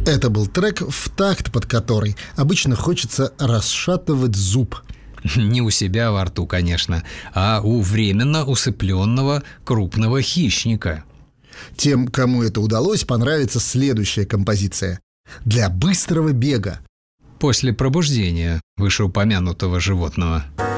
Это был трек в такт, под который обычно хочется расшатывать зуб. Не у себя во рту, конечно, а у временно усыпленного крупного хищника. Тем, кому это удалось, понравится следующая композиция. Для быстрого бега. После пробуждения вышеупомянутого животного.